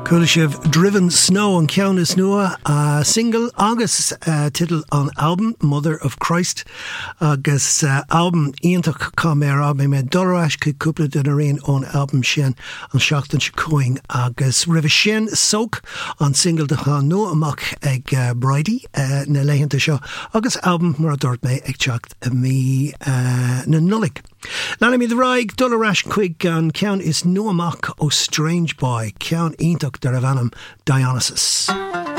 Culshiv Driven Snow an ceann is nua a single agus title an album Mother of Christ agus album iontach cá mé me doráis chu cúpla den a réon ón album sin an seachtain se cóing agus rih sin soak an single de cha nó amach ag Bridie na leihananta seo agus album mar a dúirt mé ag teacht mí na nullig. Lana mi ddraig doráis chuig an ceann is nó amach ó Strange Boy ceann iontach dar a bhanam Dionysus.